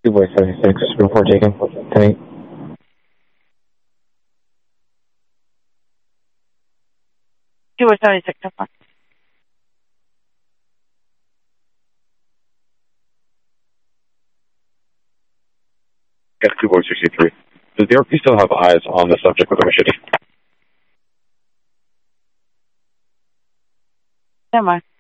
2 boy 76, report taken. 10-8. 276, have fun. Yes, 2 boy 63. Does the RP still have eyes on the subject with the machete? Never mind.